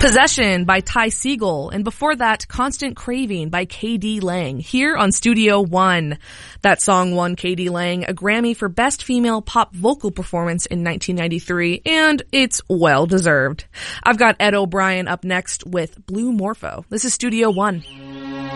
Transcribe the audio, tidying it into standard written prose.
Possession by Ty Segall, and before that, Constant Craving by K.D. Lang, here on Studio One. That song won K.D. Lang a Grammy for Best Female Pop Vocal Performance in 1993, and it's well deserved. I've got Ed O'Brien up next with Blue Morpho. This is Studio One.